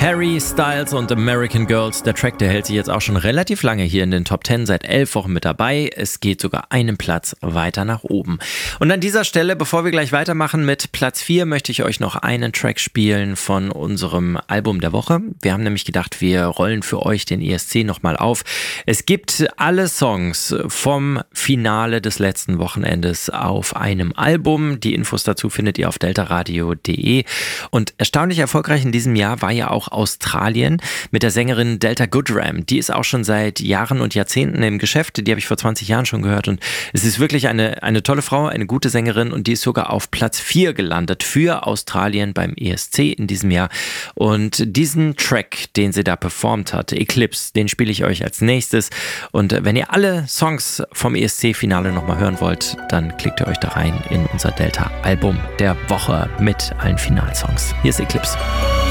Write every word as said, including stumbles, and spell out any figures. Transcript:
Harry Styles und American Girls. Der Track, der hält sich jetzt auch schon relativ lange hier in den Top Ten, seit elf Wochen mit dabei. Es geht sogar einen Platz weiter nach oben. Und an dieser Stelle, bevor wir gleich weitermachen mit Platz vier, möchte ich euch noch einen Track spielen von unserem Album der Woche. Wir haben nämlich gedacht, wir rollen für euch den E S C nochmal auf. Es gibt alle Songs vom Finale des letzten Wochenendes auf einem Album. Die Infos dazu findet ihr auf deltaradio punkt de. Und erstaunlich erfolgreich in diesem Jahr war ja auch Australien mit der Sängerin Delta Goodrem. Die ist auch schon seit Jahren und Jahrzehnten im Geschäft. Die habe ich vor zwanzig Jahren schon gehört und es ist wirklich eine, eine tolle Frau, eine gute Sängerin und die ist sogar auf Platz vier gelandet für Australien beim E S C in diesem Jahr. Und diesen Track, den sie da performt hat, Eclipse, den spiele ich euch als nächstes. Und wenn ihr alle Songs vom E S C-Finale nochmal hören wollt, dann klickt ihr euch da rein in unser Delta-Album der Woche mit allen Finalsongs. Hier ist Eclipse.